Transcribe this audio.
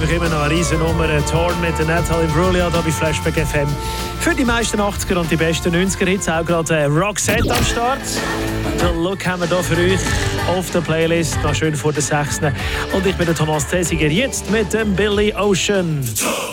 einfach immer noch eine riesen Nummer. Torn mit der Natalie Imbruglia hier bei Flashback FM. Für die meisten 80er und die besten 90er Hits auch gerade Roxette am Start. Den Look haben wir hier für euch auf der Playlist, noch schön vor der 6. Und ich bin der Thomas Zesiger, jetzt mit dem Billy Ocean.